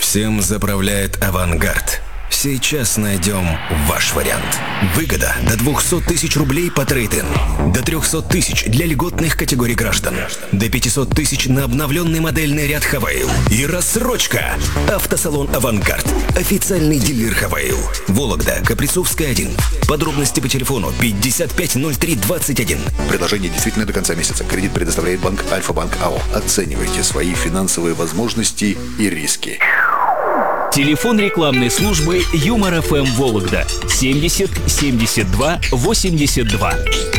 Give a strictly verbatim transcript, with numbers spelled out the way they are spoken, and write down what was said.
Всем заправляет «Авангард». Сейчас найдем ваш вариант. Выгода до двухсот тысяч рублей по трейд-ин, до трехсот тысяч для льготных категорий граждан, до пятисот тысяч на обновленный модельный ряд Хавейл и рассрочка. Автосалон «Авангард». Официальный дилер Хавейл. Вологда, Каприцовская, один. Подробности по телефону пятьдесят пять ноль три двадцать один. Предложение действительно до конца месяца. Кредит предоставляет банк Альфа-Банк АО. Оценивайте свои финансовые возможности и риски. Телефон рекламной службы Юмор ФМ Вологда семьдесят семьдесят два восемьдесят два.